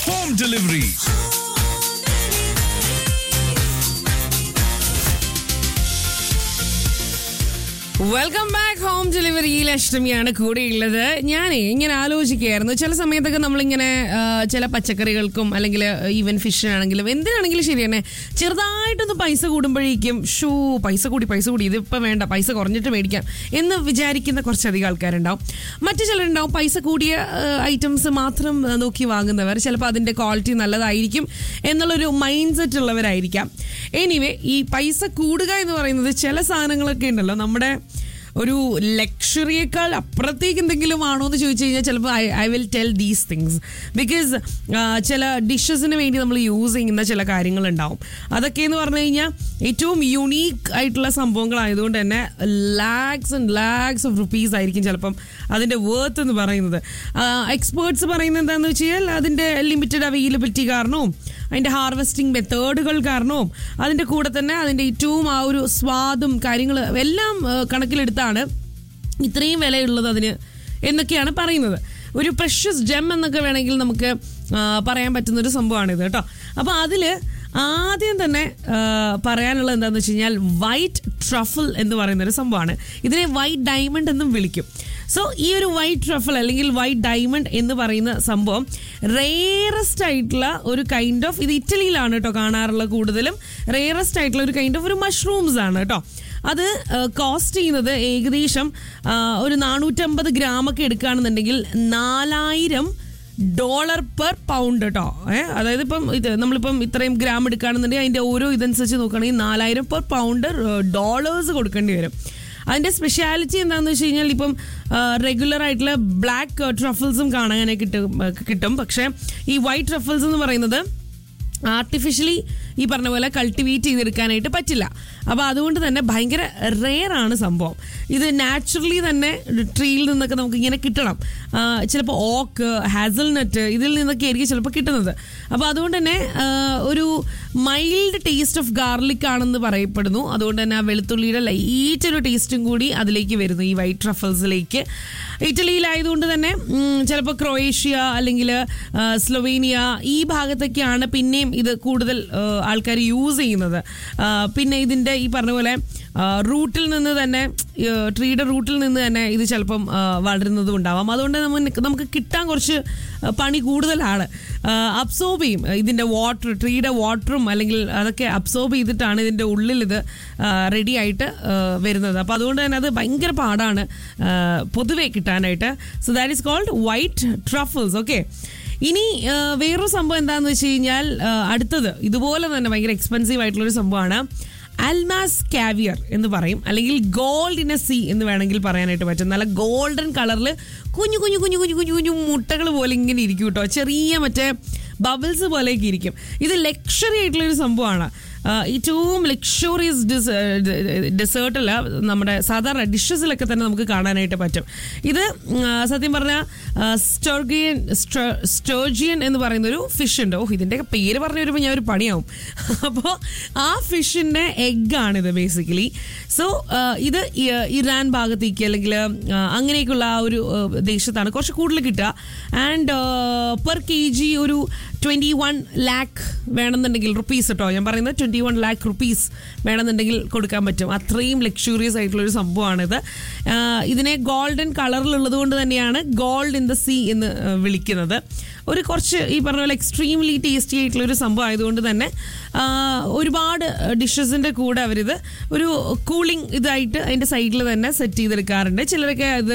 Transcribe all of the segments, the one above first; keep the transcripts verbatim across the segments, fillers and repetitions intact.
home delivery. Welcome back home ഡെലിവറിയിൽ അഷ്ടമിയാണ് കൂടെയുള്ളത്. ഞാൻ ഇങ്ങനെ ആലോചിക്കുകയായിരുന്നു, ചില സമയത്തൊക്കെ നമ്മളിങ്ങനെ ചില പച്ചക്കറികൾക്കും അല്ലെങ്കിൽ ഈവൻ ഫിഷിനാണെങ്കിലും എന്തിനാണെങ്കിലും ശരി തന്നെ ചെറുതായിട്ടൊന്ന് പൈസ കൂടുമ്പോഴേക്കും ഷൂ പൈസ കൂടി പൈസ കൂടി ഇതിപ്പോൾ വേണ്ട, പൈസ കുറഞ്ഞിട്ട് മേടിക്കാം എന്ന് വിചാരിക്കുന്ന കുറച്ചധികം ആൾക്കാരുണ്ടാവും. മറ്റു ചിലരുണ്ടാവും പൈസ കൂടിയ ഐറ്റംസ് മാത്രം നോക്കി വാങ്ങുന്നവർ, ചിലപ്പോൾ അതിൻ്റെ ക്വാളിറ്റി നല്ലതായിരിക്കും എന്നുള്ളൊരു മൈൻഡ് സെറ്റ് ഉള്ളവരായിരിക്കാം. എനിവേ, ഈ പൈസ കൂടുക എന്ന് പറയുന്നത് ചില സാധനങ്ങളൊക്കെ ഉണ്ടല്ലോ, നമ്മുടെ ഒരു ലക്ഷറിയേക്കാൾ അപ്പുറത്തേക്ക് എന്തെങ്കിലും ആണോ എന്ന് ചോദിച്ചു കഴിഞ്ഞാൽ ചിലപ്പോൾ I I will tell these things. Because ചില ഡിഷസിന് വേണ്ടി നമ്മൾ യൂസ് ചെയ്യുന്ന ചില കാര്യങ്ങളുണ്ടാവും. അതൊക്കെ എന്ന് പറഞ്ഞു കഴിഞ്ഞാൽ ഏറ്റവും യുണീക്ക് ആയിട്ടുള്ള സംഭവങ്ങളായതുകൊണ്ട് തന്നെ lakhs and lakhs of rupees ആയിരിക്കും ചിലപ്പം അതിൻ്റെ വേർത്ത് എന്ന് പറയുന്നത്. എക്സ്പേർട്സ് പറയുന്നത് എന്താണെന്ന് വെച്ച് കഴിഞ്ഞാൽ അതിൻ്റെ ലിമിറ്റഡ് അവൈലബിലിറ്റി കാരണവും അതിൻ്റെ ഹാർവെസ്റ്റിംഗ് മെത്തേഡുകൾ കാരണവും അതിൻ്റെ കൂടെ തന്നെ അതിൻ്റെ ഏറ്റവും ആ ഒരു സ്വാദും കാര്യങ്ങൾ എല്ലാം കണക്കിലെടുത്താണ് ഇത്രയും വിലയുള്ളത് അതിന് എന്നൊക്കെയാണ് പറയുന്നത്. ഒരു പ്രഷ്യസ് ജെം എന്നൊക്കെ വേണമെങ്കിൽ നമുക്ക് പറയാൻ പറ്റുന്നൊരു സംഭവമാണിത് കേട്ടോ. അപ്പോൾ അതിൽ ആദ്യം തന്നെ പറയാനുള്ളത് എന്താണെന്ന് വെച്ച് കഴിഞ്ഞാൽ വൈറ്റ് ട്രഫിൾ എന്ന് പറയുന്നൊരു സംഭവമാണ്. ഇതിനെ വൈറ്റ് ഡയമണ്ട് എന്നും വിളിക്കും. സോ ഈ ഒരു വൈറ്റ് ട്രഫിൾ അല്ലെങ്കിൽ വൈറ്റ് ഡയമണ്ട് എന്ന് പറയുന്ന സംഭവം റെയറസ്റ്റ് ആയിട്ടുള്ള ഒരു കൈൻഡ് ഓഫ്, ഇത് ഇറ്റലിയിലാണ് കേട്ടോ കാണാറുള്ളത് കൂടുതലും. റെയറസ്റ്റ് ആയിട്ടുള്ള ഒരു കൈൻഡ് ഓഫ് ഒരു മഷ്റൂംസ് ആണ് കേട്ടോ. അത് കോസ്റ്റ് ചെയ്യുന്നത് ഏകദേശം ഒരു നാനൂറ്റമ്പത് ഗ്രാമൊക്കെ എടുക്കുകയാണെന്നുണ്ടെങ്കിൽ നാലായിരം ഡോളർ പെർ പൗണ്ട് കേട്ടോ. ഏഹ് അതായത് ഇപ്പം ഇത് നമ്മളിപ്പം ഇത്രയും ഗ്രാം എടുക്കുകയാണെന്നുണ്ടെങ്കിൽ അതിൻ്റെ ഓരോ ഇതനുസരിച്ച് നോക്കുകയാണെങ്കിൽ നാലായിരം പെർ പൗണ്ട് ഡോളേഴ്സ് കൊടുക്കേണ്ടി വരും. അതിൻ്റെ സ്പെഷ്യാലിറ്റി എന്താണെന്ന് വെച്ച് കഴിഞ്ഞാൽ ഇപ്പം റെഗുലർ ആയിട്ടുള്ള ബ്ലാക്ക് ട്രഫിൾസും കാണാൻ കിട്ടും കിട്ടും പക്ഷേ ഈ വൈറ്റ് ട്രഫിൾസ് എന്ന് പറയുന്നത് ആർട്ടിഫിഷ്യലി ഈ പറഞ്ഞ പോലെ കൾട്ടിവേറ്റ് ചെയ്തെടുക്കാനായിട്ട് പറ്റില്ല. അപ്പോൾ അതുകൊണ്ട് തന്നെ ഭയങ്കര റെയർ ആണ് സംഭവം. ഇത് നാച്ചുറലി തന്നെ ട്രീയിൽ നിന്നൊക്കെ നമുക്ക് ഇങ്ങനെ കിട്ടണം. ചിലപ്പോൾ ഓക്ക്, ഹാസൽനട്ട് ഇതിൽ നിന്നൊക്കെ ആയിരിക്കും ചിലപ്പോൾ കിട്ടുന്നത്. അപ്പോൾ അതുകൊണ്ട് തന്നെ ഒരു മൈൽഡ് ടേസ്റ്റ് ഓഫ് ഗാർലിക് ആണെന്ന് പറയപ്പെടുന്നു. അതുകൊണ്ട് തന്നെ ആ വെളുത്തുള്ളിയുടെ ലൈറ്റ് ഒരു ടേസ്റ്റും കൂടി അതിലേക്ക് വരുന്നു ഈ വൈറ്റ് ട്രഫിൾസിലേക്ക്. ഇറ്റലിയിലായതുകൊണ്ട് തന്നെ ചിലപ്പോൾ ക്രൊയേഷ്യ അല്ലെങ്കിൽ സ്ലൊവേനിയ ഈ ഭാഗത്തൊക്കെയാണ് പിന്നെയും ഇത് കൂടുതൽ ആൾക്കാർ യൂസ് ചെയ്യുന്നത്. പിന്നെ ഇതിൻ്റെ ഈ പറഞ്ഞ പോലെ റൂട്ടിൽ നിന്ന് തന്നെ, ട്രീയുടെ റൂട്ടിൽ നിന്ന് തന്നെ ഇത് ചിലപ്പം വളരുന്നതും ഉണ്ടാവാം. അതുകൊണ്ട് നമുക്ക് നമുക്ക് കിട്ടാൻ കുറച്ച് പണി കൂടുതലാണ്. അബ്സോർബ് ചെയ്യും ഇതിൻ്റെ വാട്ടർ, ട്രീയുടെ വാട്ടറും അല്ലെങ്കിൽ അതൊക്കെ അബ്സോർബ് ചെയ്തിട്ടാണ് ഇതിൻ്റെ ഉള്ളിൽ ഇത് റെഡി ആയിട്ട് വരുന്നത്. അപ്പോൾ അതുകൊണ്ട് തന്നെ അത് ഭയങ്കര പാടാണ് പൊതുവെ കിട്ടാനായിട്ട്. So that is called white truffles. Okay, ഇനി വേറൊരു സംഭവം എന്താണെന്ന് വെച്ച് കഴിഞ്ഞാൽ അടുത്തത് ഇതുപോലെ തന്നെ ഭയങ്കര എക്സ്പെൻസീവ് ആയിട്ടുള്ളൊരു സംഭവമാണ് അൽമാസ് കാവിയർ എന്ന് പറയും, അല്ലെങ്കിൽ ഗോൾഡ് ഇൻ എ സീ എന്ന് വേണമെങ്കിൽ പറയാനായിട്ട് പറ്റും. നല്ല ഗോൾഡൻ കളറിൽ കുഞ്ഞു കുഞ്ഞു കുഞ്ഞു കുഞ്ഞു കുഞ്ഞു കുഞ്ഞു മുട്ടകൾ പോലെ ഇങ്ങനെ ഇരിക്കും കേട്ടോ. ചെറിയ മറ്റേ ബബിൾസ് പോലെയൊക്കെ ഇരിക്കും. ഇത് ലക്ഷറി ആയിട്ടുള്ളൊരു സംഭവമാണ്. ഏറ്റവും ലക്ഷറിയസ് ഡിസ് ഡെസേർട്ടിൽ നമ്മുടെ സാധാരണ ഡിഷസിലൊക്കെ തന്നെ നമുക്ക് കാണാനായിട്ട് പറ്റും. ഇത് സത്യം പറഞ്ഞാൽ സ്റ്റോർഗിയൻ സ്റ്റോർജിയൻ എന്ന് പറയുന്നൊരു ഫിഷ് ഉണ്ട്. ഓ, ഇതിൻ്റെയൊക്കെ പേര് പറഞ്ഞു വരുമ്പോൾ ഞാൻ ഒരു പണിയാവും. അപ്പോൾ ആ ഫിഷിൻ്റെ എഗ്ഗാണിത് ബേസിക്കലി. സോ ഇത് ഇറാൻ ഭാഗത്തേക്ക് അല്ലെങ്കിൽ അങ്ങനെയൊക്കെയുള്ള ആ ഒരു ദേശത്താണ് കുറച്ച് കൂടുതൽ കിട്ടുക. ആൻഡ് പെർ കെ ജി ഒരു ട്വൻറ്റി വൺ ലാക്ക് വേണമെന്നുണ്ടെങ്കിൽ റുപ്പീസ് കേട്ടോ ഞാൻ പറയുന്നത്, ട്വൻറ്റി വൺ ലാക്ക് റുപ്പീസ് വേണമെന്നുണ്ടെങ്കിൽ കൊടുക്കാൻ പറ്റും. അത്രയും ലക്ഷൂറിയസ് ആയിട്ടുള്ളൊരു സംഭവമാണിത്. ഇതിനെ ഗോൾഡൻ കളറിലുള്ളത് കൊണ്ട് തന്നെയാണ് ഗോൾഡ് ഇൻ ദ സീ എന്ന് വിളിക്കുന്നത്. ഒരു കുറച്ച് ഈ പറഞ്ഞ പോലെ എക്സ്ട്രീംലി ടേസ്റ്റി ആയിട്ടുള്ളൊരു സംഭവം ആയതുകൊണ്ട് തന്നെ ഒരുപാട് ഡിഷസിൻ്റെ കൂടെ അവരിത് ഒരു കൂളിംഗ് ഇതായിട്ട് അതിൻ്റെ സൈഡിൽ തന്നെ സെറ്റ് ചെയ്തെടുക്കാറുണ്ട്. ചിലരൊക്കെ അത്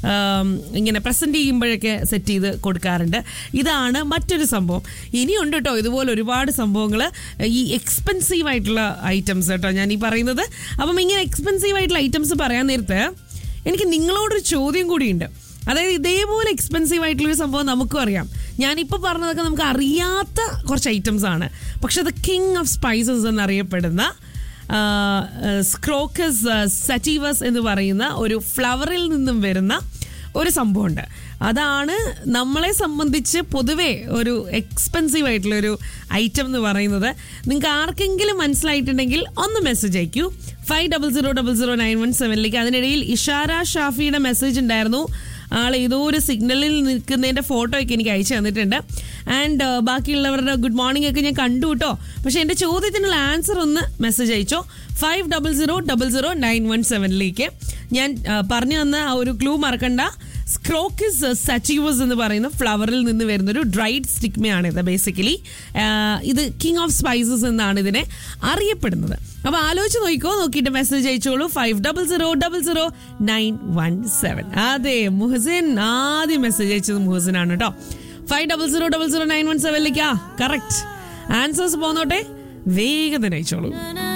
ഇങ്ങനെ പ്രസൻറ്റ് ചെയ്യുമ്പോഴൊക്കെ സെറ്റ് ചെയ്ത് കൊടുക്കാറുണ്ട്. ഇതാണ് മറ്റൊരു സംഭവം. ഇനിയുണ്ട് കേട്ടോ ഇതുപോലെ ഒരുപാട് സംഭവങ്ങൾ, ഈ എക്സ്പെൻസീവ് ആയിട്ടുള്ള ഐറ്റംസ് കേട്ടോ ഞാൻ ഈ പറയുന്നത്. അപ്പം ഇങ്ങനെ എക്സ്പെൻസീവ് ആയിട്ടുള്ള ഐറ്റംസ് പറയാൻ നേരത്ത് എനിക്ക് നിങ്ങളോടൊരു ചോദ്യം കൂടിയുണ്ട്. അതായത് ഇതേപോലെ എക്സ്പെൻസീവ് ആയിട്ടുള്ളൊരു സംഭവം നമുക്കും അറിയാം. ഞാനിപ്പോൾ പറഞ്ഞതൊക്കെ നമുക്ക് അറിയാത്ത കുറച്ച് ഐറ്റംസ് ആണ്. പക്ഷെ അത് കിങ് ഓഫ് സ്പൈസസ് എന്നറിയപ്പെടുന്ന സ്ക്രോക്കസ് സറ്റീവസ് എന്ന് പറയുന്ന ഒരു ഫ്ലവറിൽ നിന്നും വരുന്ന ഒരു സംഭവമുണ്ട്. അതാണ് നമ്മളെ സംബന്ധിച്ച് പൊതുവെ ഒരു എക്സ്പെൻസീവ് ആയിട്ടുള്ളൊരു ഐറ്റം എന്ന് പറയുന്നത്. നിങ്ങൾക്ക് ആർക്കെങ്കിലും മനസ്സിലായിട്ടുണ്ടെങ്കിൽ ഒന്ന് message അയക്കൂ five double zero double zero nine one സെവനിലേക്ക്. അതിനിടയിൽ ഇഷാര ഷാഫിയുടെ മെസ്സേജ് ഉണ്ടായിരുന്നു. ആൾ ഏതോ ഒരു സിഗ്നലിൽ നിൽക്കുന്നതിൻ്റെ ഫോട്ടോ ഒക്കെ എനിക്ക് അയച്ചു തന്നിട്ടുണ്ട്. ആൻഡ് ബാക്കിയുള്ളവരുടെ ഗുഡ് മോർണിംഗ് ഒക്കെ ഞാൻ കണ്ടു കേട്ടോ. പക്ഷെ എൻ്റെ ചോദ്യത്തിനുള്ള ആൻസർ ഒന്ന് message അയച്ചോ five double zero double zero nine one സെവനിലേക്ക്. ഞാൻ പറഞ്ഞു തന്ന ആ ഒരു ക്ലൂ മറക്കണ്ട. സ്ക്രോക്കിസ് സച്ചീവസ് എന്ന് പറയുന്ന ഫ്ലവറിൽ നിന്ന് വരുന്നൊരു ഡ്രൈഡ് സ്റ്റിഗ്മയാണിത്. ബേസിക്കലി ഇത് കിങ് ഓഫ് സ്പൈസസ് എന്നാണ് ഇതിനെ അറിയപ്പെടുന്നത്. അപ്പോൾ ആലോചിച്ച് നോക്കിക്കോ, നോക്കിയിട്ട് മെസ്സേജ് അയച്ചോളൂ five double zero double zero nine one seven. അതെ, മുഹസിൻ ആദ്യം മെസ്സേജ് അയച്ചത് മുഹസിനാണ് കേട്ടോ. Five double zero double zero nine one സെവനിലേക്കാ correct answers പോന്നോട്ടെ, വേഗം തന്നെ അയച്ചോളൂ.